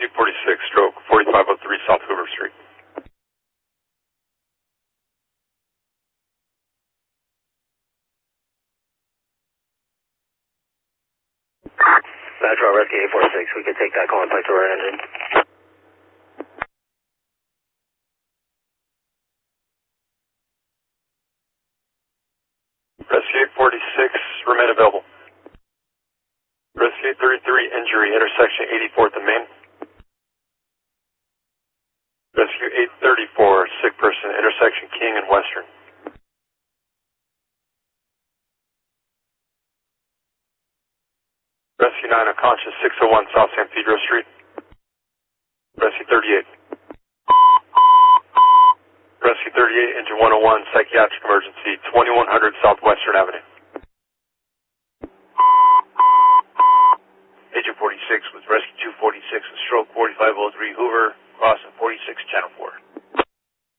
Rescue 46, stroke 4503 South Hoover Street. Metro Rescue 846, we can take that call and place the right engine. Rescue 846, remain available. Rescue 833, injury, intersection 84th and Main. Rescue 834, sick person, intersection King and Western. Rescue 9, unconscious, 601 South San Pedro Street. Rescue 38. Rescue 38, engine 101, psychiatric emergency, 2100 Southwestern Avenue. Agent 46 with Rescue 246, stroke 4503 Hoover.